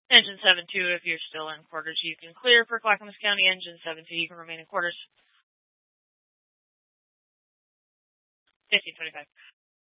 Engine 7-2, if you're still in quarters, you can clear for Clackamas County. Engine 7-2, you can remain in quarters. 1525.